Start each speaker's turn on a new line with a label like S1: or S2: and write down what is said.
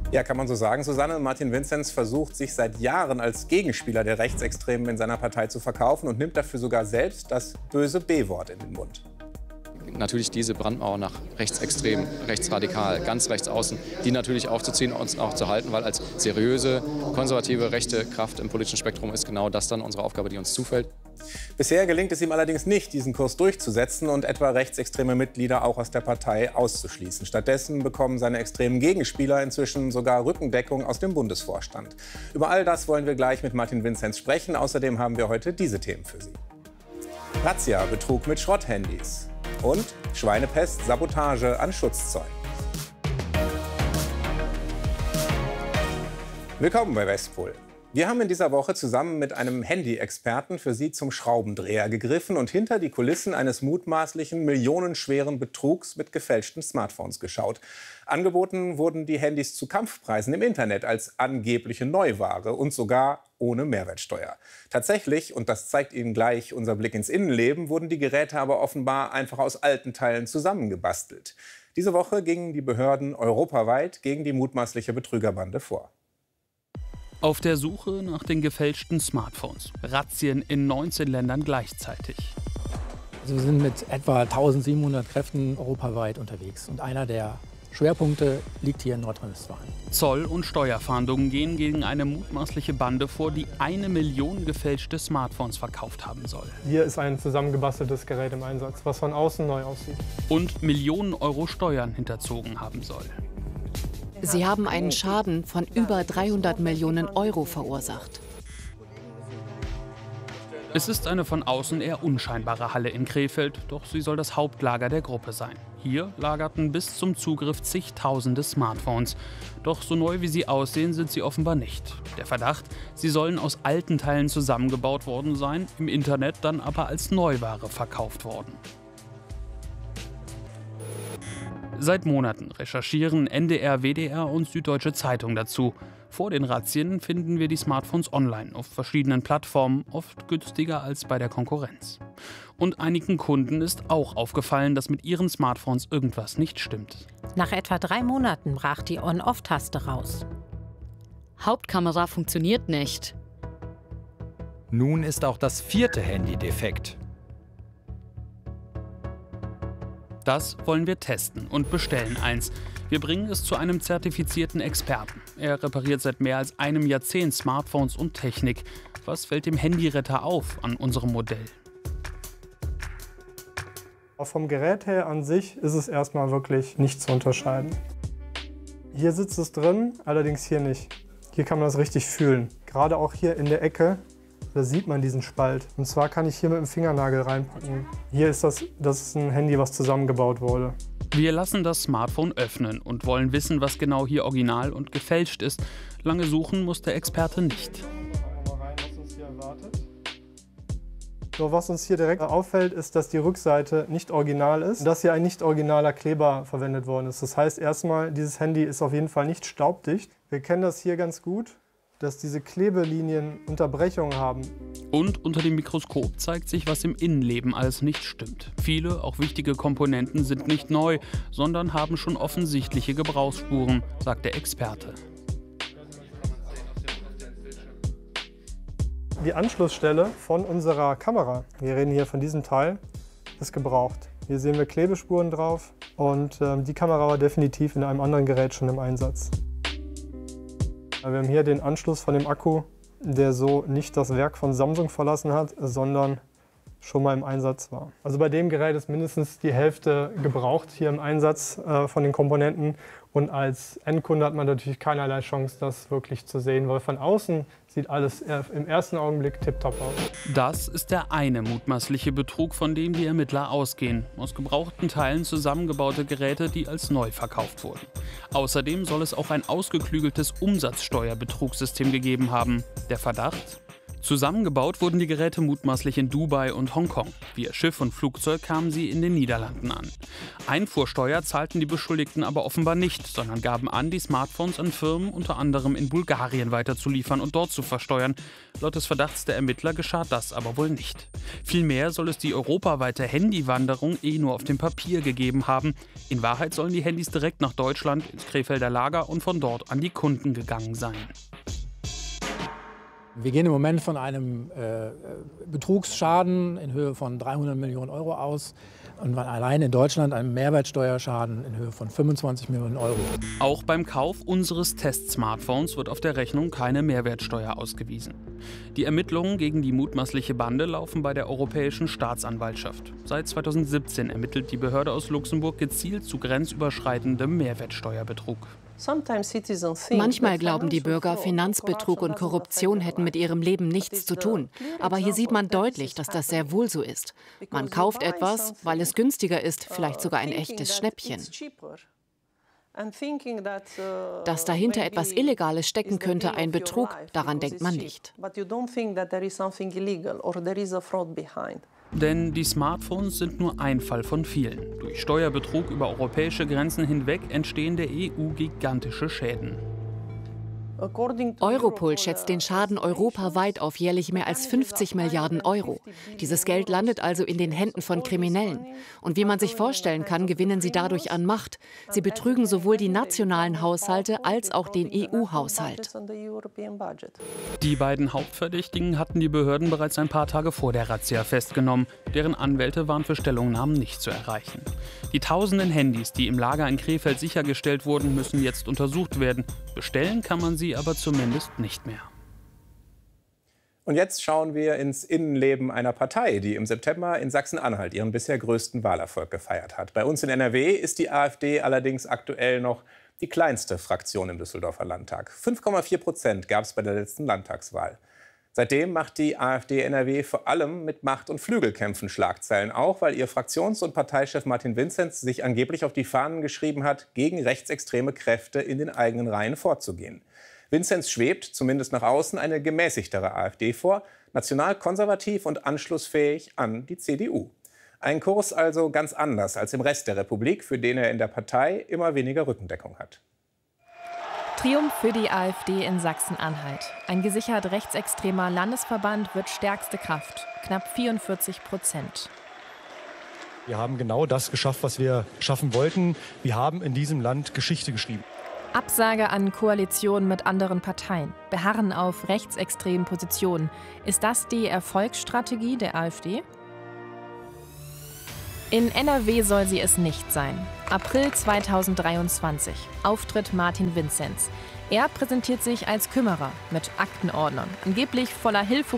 S1: Ja, kann man so sagen, Susanne. Martin Vinzenz versucht, sich seit Jahren als Gegenspieler der Rechtsextremen in seiner Partei zu verkaufen und nimmt dafür sogar selbst das böse B-Wort in den Mund.
S2: Natürlich diese Brandmauer nach rechtsextrem, rechtsradikal, ganz rechts außen, die natürlich aufzuziehen und auch zu halten, weil als seriöse, konservative, rechte Kraft im politischen Spektrum ist genau das dann unsere Aufgabe, die uns zufällt.
S1: Bisher gelingt es ihm allerdings nicht, diesen Kurs durchzusetzen und etwa rechtsextreme Mitglieder auch aus der Partei auszuschließen. Stattdessen bekommen seine extremen Gegenspieler inzwischen sogar Rückendeckung aus dem Bundesvorstand. Über all das wollen wir gleich mit Martin Vinzenz sprechen. Außerdem haben wir heute diese Themen für Sie. Razzia, Betrug mit Schrotthandys. Und Schweinepest, Sabotage an Schutzzäunen. Willkommen bei Westpol. Wir haben in dieser Woche zusammen mit einem Handy-Experten für Sie zum Schraubendreher gegriffen und hinter die Kulissen eines mutmaßlichen millionenschweren Betrugs mit gefälschten Smartphones geschaut. Angeboten wurden die Handys zu Kampfpreisen im Internet als angebliche Neuware und sogar ohne Mehrwertsteuer. Tatsächlich, und das zeigt Ihnen gleich unser Blick ins Innenleben, wurden die Geräte aber offenbar einfach aus alten Teilen zusammengebastelt. Diese Woche gingen die Behörden europaweit gegen die mutmaßliche Betrügerbande vor.
S3: Auf der Suche nach den gefälschten Smartphones. Razzien in 19 Ländern gleichzeitig.
S4: Also wir sind mit etwa 1700 Kräften europaweit unterwegs. Und einer der Schwerpunkte liegt hier in Nordrhein-Westfalen.
S3: Zoll- und Steuerfahndungen gehen gegen eine mutmaßliche Bande vor, die 1 Million gefälschte Smartphones verkauft haben soll.
S5: Hier ist ein zusammengebasteltes Gerät im Einsatz, was von außen neu aussieht.
S3: Und Millionen Euro Steuern hinterzogen haben soll.
S6: Sie haben einen Schaden von über 300 Millionen Euro verursacht.
S3: Es ist eine von außen eher unscheinbare Halle in Krefeld, doch sie soll das Hauptlager der Gruppe sein. Hier lagerten bis zum Zugriff zigtausende Smartphones. Doch so neu wie sie aussehen, sind sie offenbar nicht. Der Verdacht, sie sollen aus alten Teilen zusammengebaut worden sein, im Internet dann aber als Neuware verkauft worden. Seit Monaten recherchieren NDR, WDR und Süddeutsche Zeitung dazu. Vor den Razzien finden wir die Smartphones online auf verschiedenen Plattformen, oft günstiger als bei der Konkurrenz. Und einigen Kunden ist auch aufgefallen, dass mit ihren Smartphones irgendwas nicht stimmt.
S7: Nach etwa 3 Monaten brach die On-Off-Taste raus.
S8: Hauptkamera funktioniert nicht.
S9: Nun ist auch das 4. Handy defekt.
S3: Das wollen wir testen und bestellen eins. Wir bringen es zu einem zertifizierten Experten. Er repariert seit mehr als einem Jahrzehnt Smartphones und Technik. Was fällt dem Handyretter auf an unserem Modell?
S5: Vom Gerät her an sich ist es erstmal wirklich nicht zu unterscheiden. Hier sitzt es drin, allerdings hier nicht. Hier kann man das richtig fühlen. Gerade auch hier in der Ecke, da sieht man diesen Spalt. Und zwar kann ich hier mit dem Fingernagel reinpacken. Hier ist das ist ein Handy, was zusammengebaut wurde.
S3: Wir lassen das Smartphone öffnen und wollen wissen, was genau hier original und gefälscht ist. Lange suchen muss der Experte nicht.
S5: So, was uns hier direkt auffällt, ist, dass die Rückseite nicht original ist. Dass hier ein nicht originaler Kleber verwendet worden ist. Das heißt erstmal, dieses Handy ist auf jeden Fall nicht staubdicht. Wir kennen das hier ganz gut, dass diese Klebelinien Unterbrechungen haben.
S3: Und unter dem Mikroskop zeigt sich, was im Innenleben alles nicht stimmt. Viele, auch wichtige Komponenten sind nicht neu, sondern haben schon offensichtliche Gebrauchsspuren, sagt der Experte.
S5: Die Anschlussstelle von unserer Kamera, wir reden hier von diesem Teil, ist gebraucht. Hier sehen wir Klebespuren drauf und die Kamera war definitiv in einem anderen Gerät schon im Einsatz. Wir haben hier den Anschluss von dem Akku, der so nicht das Werk von Samsung verlassen hat, sondern schon mal im Einsatz war. Also bei dem Gerät ist mindestens die Hälfte gebraucht hier im Einsatz von den Komponenten. Und als Endkunde hat man natürlich keinerlei Chance, das wirklich zu sehen, weil von außen sieht alles im ersten Augenblick tipptopp aus.
S3: Das ist der eine mutmaßliche Betrug, von dem die Ermittler ausgehen. Aus gebrauchten Teilen zusammengebaute Geräte, die als neu verkauft wurden. Außerdem soll es auch ein ausgeklügeltes Umsatzsteuerbetrugssystem gegeben haben. Der Verdacht? Zusammengebaut wurden die Geräte mutmaßlich in Dubai und Hongkong. Via Schiff und Flugzeug kamen sie in den Niederlanden an. Einfuhrsteuer zahlten die Beschuldigten aber offenbar nicht, sondern gaben an, die Smartphones an Firmen unter anderem in Bulgarien weiterzuliefern und dort zu versteuern. Laut des Verdachts der Ermittler geschah das aber wohl nicht. Vielmehr soll es die europaweite Handywanderung nur auf dem Papier gegeben haben. In Wahrheit sollen die Handys direkt nach Deutschland ins Krefelder Lager und von dort an die Kunden gegangen sein.
S4: Wir gehen im Moment von einem Betrugsschaden in Höhe von 300 Millionen Euro aus und allein in Deutschland einem Mehrwertsteuerschaden in Höhe von 25 Millionen Euro.
S3: Auch beim Kauf unseres Test-Smartphones wird auf der Rechnung keine Mehrwertsteuer ausgewiesen. Die Ermittlungen gegen die mutmaßliche Bande laufen bei der Europäischen Staatsanwaltschaft. Seit 2017 ermittelt die Behörde aus Luxemburg gezielt zu grenzüberschreitendem Mehrwertsteuerbetrug.
S6: Manchmal glauben die Bürger, Finanzbetrug und Korruption hätten mit ihrem Leben nichts zu tun. Aber hier sieht man deutlich, dass das sehr wohl so ist. Man kauft etwas, weil es günstiger ist, vielleicht sogar ein echtes Schnäppchen. Dass dahinter etwas Illegales stecken könnte, ein Betrug, daran denkt man nicht.
S3: Denn die Smartphones sind nur ein Fall von vielen. Durch Steuerbetrug über europäische Grenzen hinweg entstehen der EU gigantische Schäden.
S6: Europol schätzt den Schaden europaweit auf jährlich mehr als 50 Milliarden Euro. Dieses Geld landet also in den Händen von Kriminellen. Und wie man sich vorstellen kann, gewinnen sie dadurch an Macht. Sie betrügen sowohl die nationalen Haushalte als auch den EU-Haushalt.
S3: Die beiden Hauptverdächtigen hatten die Behörden bereits ein paar Tage vor der Razzia festgenommen. Deren Anwälte waren für Stellungnahmen nicht zu erreichen. Die tausenden Handys, die im Lager in Krefeld sichergestellt wurden, müssen jetzt untersucht werden. Bestellen kann man sie aber zumindest nicht mehr.
S1: Und jetzt schauen wir ins Innenleben einer Partei, die im September in Sachsen-Anhalt ihren bisher größten Wahlerfolg gefeiert hat. Bei uns in NRW ist die AfD allerdings aktuell noch die kleinste Fraktion im Düsseldorfer Landtag. 5,4% gab es bei der letzten Landtagswahl. Seitdem macht die AfD NRW vor allem mit Macht- und Flügelkämpfen Schlagzeilen, auch weil ihr Fraktions- und Parteichef Martin Vinzenz sich angeblich auf die Fahnen geschrieben hat, gegen rechtsextreme Kräfte in den eigenen Reihen vorzugehen. Vinzenz schwebt, zumindest nach außen, eine gemäßigtere AfD vor, national konservativ und anschlussfähig an die CDU. Ein Kurs also ganz anders als im Rest der Republik, für den er in der Partei immer weniger Rückendeckung hat.
S10: Triumph für die AfD in Sachsen-Anhalt. Ein gesichert rechtsextremer Landesverband wird stärkste Kraft, knapp 44%.
S11: Wir haben genau das geschafft, was wir schaffen wollten. Wir haben in diesem Land Geschichte geschrieben.
S10: Absage an Koalitionen mit anderen Parteien, Beharren auf rechtsextremen Positionen. Ist das die Erfolgsstrategie der AfD? In NRW soll sie es nicht sein. April 2023. Auftritt Martin Vinzenz. Er präsentiert sich als Kümmerer mit Aktenordnern, angeblich voller Hilfe